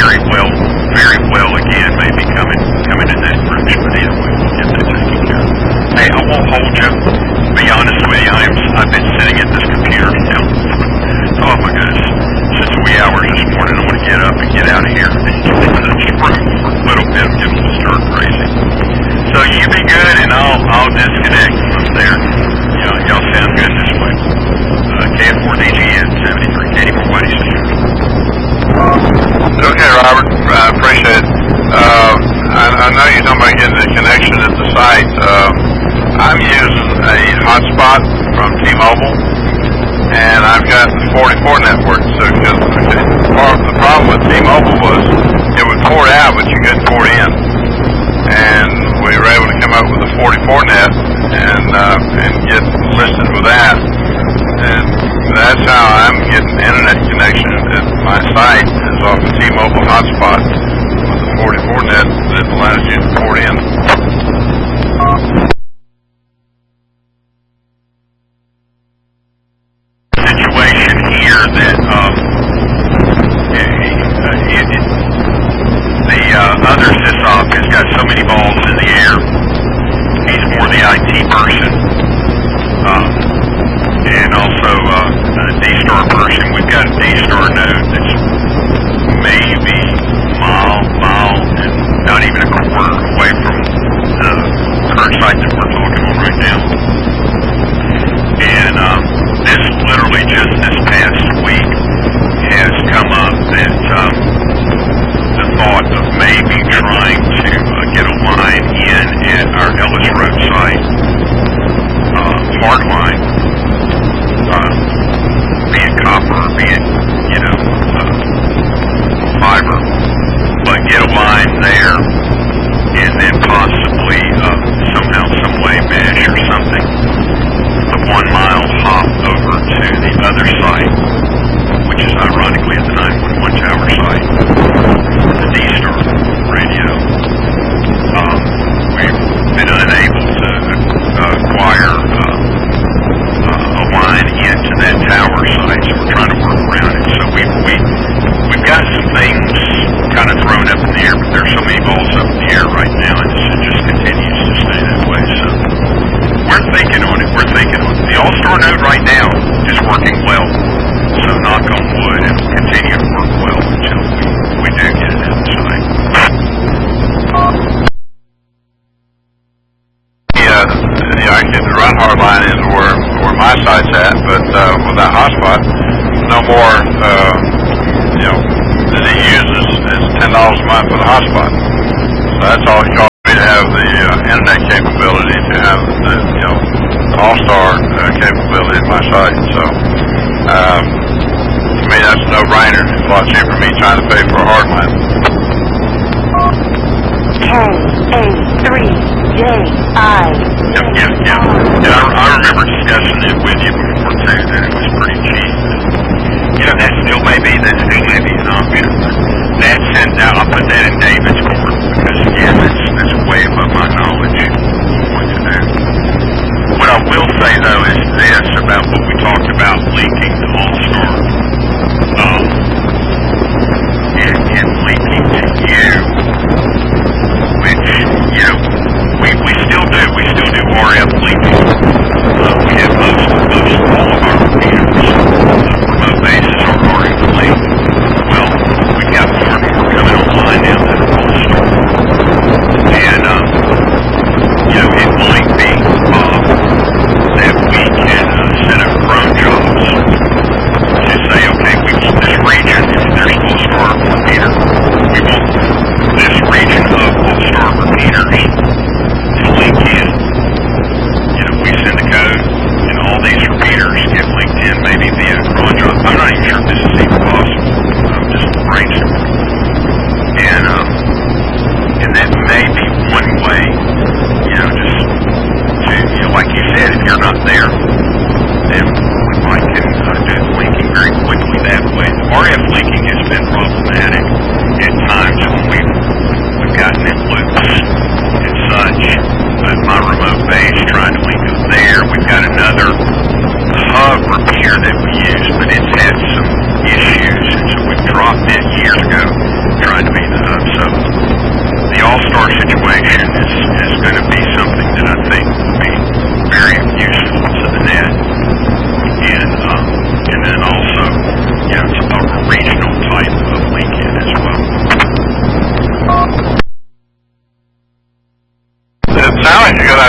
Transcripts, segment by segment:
very well again, maybe coming in that direction. But either way, we'll get that taken care of. Hey, I won't hold you. Be honest with you, I've been sitting at this computer now. Oh my goodness, since wee hours this morning. I want to get up and get out of here. This room for a little bit, I'm getting a little stir crazy. So you be good, and I'll disconnect from there. Y'all sound good this way. KF4DGN 73, Katie for Whitey Sister. Okay, Robert, I appreciate it. I know you're talking about getting the connection at the site. I'm using a hotspot from T-Mobile, and I've got the 44 network. So the problem with T-Mobile was it would port out, but you couldn't port in. And we were able to come up with a 44 net and get listed with that. And that's how I'm getting internet connection at my site, is off the T-Mobile hotspot with the 44 net that allows you to port in. Situation here that the other SysOp has got so many balls in the air. He's more the IT person, and also a D-Star person. We've got a D-Star node that's maybe mile and not even a quarter away from the current site that we're talking on right now. And this literally just this past week has come up that the thought of maybe trying to get a line in at our Ellis Road site, hard line, be it copper, be it, fiber, but get a line there and then possibly somehow, some way mesh or something, the 1 mile hop over to the other site, which is ironically at the 911 tower site, the D-Star radio. We've been unable to acquire a line into that tower site, so we're trying to work around it. So we've got some things kind of thrown up in the air, but there's so many balls up in the air right now, and it just continues to stay that way. So we're thinking on it. The All-Star node right now is working well, so knock on wood, it will continue to work well until we do get it outside. I can run hard line into where my site's at, but with that hotspot, no more, that he uses is $10 a month for the hotspot. So that's all it costs me to have the internet capability, to have the, All-Star capability at my site. So, to me, that's a no-brainer. It's a lot cheaper for me trying to pay for a hard line. KA3JI. Yep. And I remember discussing it with you before too, that it was pretty cheap. That still may be an option. I'll put that in David's court, because again, that's way above my knowledge what to do. What I will say though is this about what we talked about linking to All-Star, and linking to you, which, we still do RF linking. We have most all of our computers, remote bases are RF linked. Well, we've got more and more coming online now that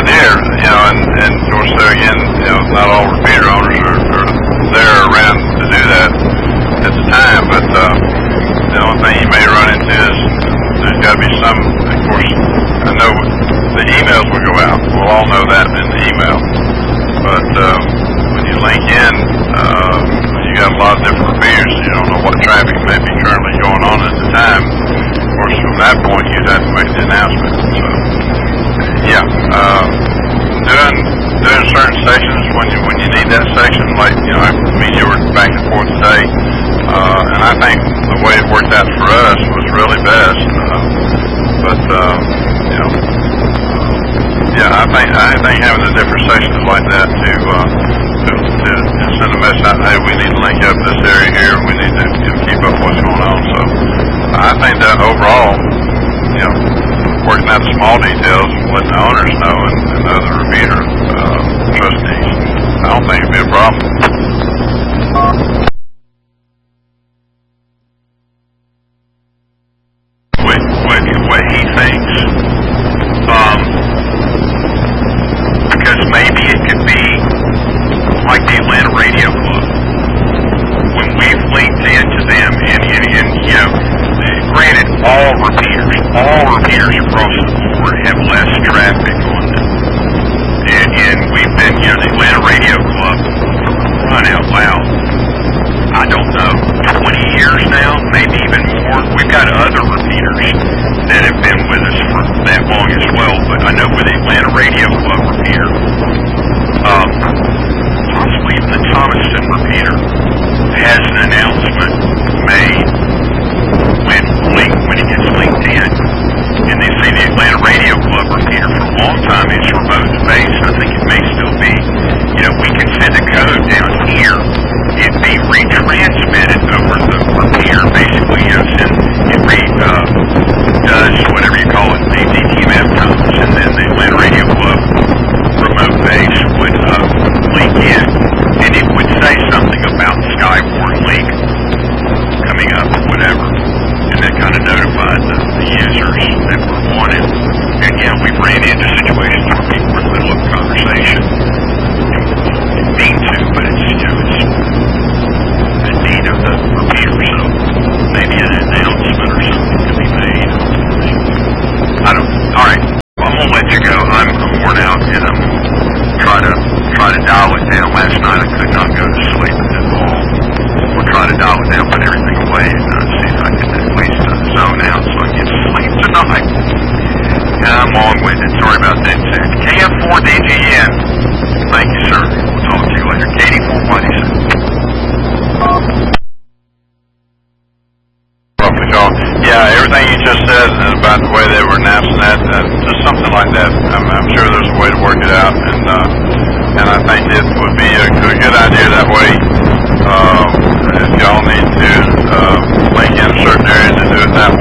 idea, you know, and of course, there again, you know, not all repeater owners are there around to do that at the time, but the only thing you may run into is there's got to be some, of course, I know the emails will go out. We'll all know that in the email. But when you link in, you got a lot of different repeaters. You don't know what traffic may be currently going on at the time. Of course, from that point, you'd have to make the announcement. So, yeah, doing certain sections when you need that section, like, you know, me and you were back and forth today, and I think the way it worked out for us was really best. But you know, yeah, I think having the different sections like that to send a message out, hey, we need to link up this area here, we need to, you know, keep up what's going on. So I think that overall, you know, working out the small details, letting the owners know and the other repeater trustees, I don't think it'd be a problem. What he thinks, because maybe it could be like the Atlanta Radio Club. When we've linked into them, and you know, granted, all repeaters across the board have less traffic on them. And we've been, you know, the Atlanta Radio Club, run out loud, I don't know, 20 years now, maybe even more. We've got other repeaters that have been with us for that long as well, but I know with the Atlanta Radio Club repeater, possibly even the Thomaston repeater, has an announcement made when it gets linked in. And they say the Atlanta Radio Club repeater for a long time is remote based. I think it may still be. You know, we can send a code down here. It be retransmitted over the repeater, basically, you know, does whatever you call it, the TMF tones, and then the Atlanta Radio Club remote base would link in, and it would say something about Skywarn link coming up or whatever, and that kind of notified the users that were wanted. And yeah, we've ran into situations where people were in the middle of a conversation and mean to, but it's, you know, it's the need of the repeater, so maybe an announcement or something could be made. I don't. All right, well, I'm gonna let you go. I'm worn out, and I'm try to dial it down. Last night I could not go to sleep at all. We'll try to dial it down, put everything away, and see if I can at least zone out so I can sleep tonight. And I'm long-winded. Sorry about that, too. KF4DGN. Thank you, sir. We'll talk to you later. Katie 4, what do you say? Yeah, everything you just said about the way they were announcing that, just something like that. I'm sure there's a way to work it out, and I think it would be a good idea that way. If y'all need to link in a certain area to do it that way.